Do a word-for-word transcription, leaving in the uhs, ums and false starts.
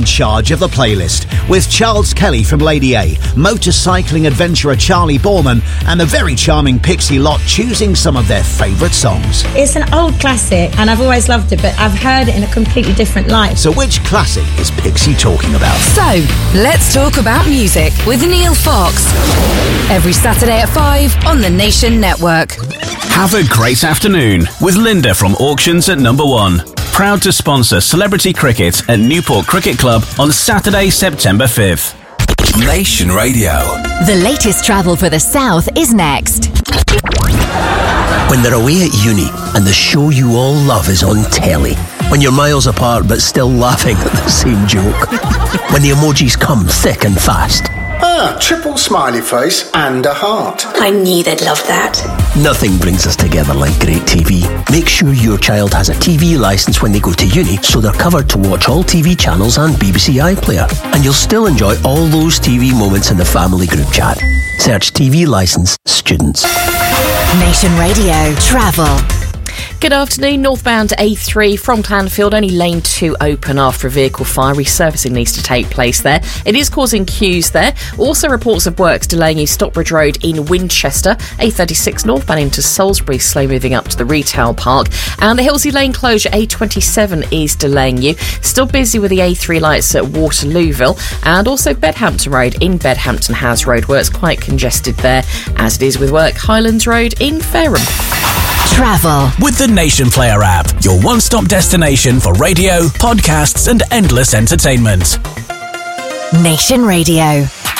charge of the playlist, with Charles Kelly from Lady A, motorcycling adventurer Charlie Borman, and the very charming Pixie Lot choosing some of their favourite songs. It's an old classic, and I've always loved it, but I've heard it in a completely different light. So which classic is Pixie talking about? So, let's talk about music with Neil Fox. Every Saturday at five on the Nation Network. Have a great afternoon with Linda from Auctions at Number One. Proud to sponsor celebrity cricket at Newport Cricket Club on Saturday, September fifth. Nation Radio. The latest travel for the South is next. When they're away at uni and the show you all love is on telly. When you're miles apart but still laughing at the same joke. When the emojis come thick and fast. Ah, triple smiley face and a heart. I knew they'd love that. Nothing brings us together like great T V. Make sure your child has a T V licence when they go to uni so they're covered to watch all T V channels and B B C iPlayer. And you'll still enjoy all those T V moments in the family group chat. Search T V licence students. Nation Radio Travel. Good afternoon. Northbound A three from Clanfield, only lane two open after a vehicle fire. Resurfacing needs to take place there. It is causing queues there. Also reports of works delaying you Stockbridge Road in Winchester. A thirty-six northbound into Salisbury, slow moving up to the retail park. And the Hillsey Lane closure, A twenty-seven is delaying you. Still busy with the A three lights at Waterlooville. And also Bedhampton Road in Bedhampton has roadworks, quite congested there, as it is with work Highlands Road in Fareham. Travel with the Nation Player app, your one-stop destination for radio, podcasts and endless entertainment. Nation Radio.